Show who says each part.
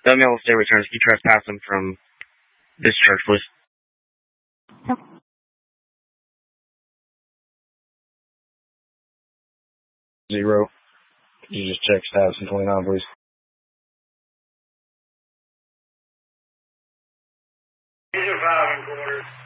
Speaker 1: The mail state returns. You trespass him from discharge, please. Zero. You just check status in 29, please.
Speaker 2: These are 5 and quarters.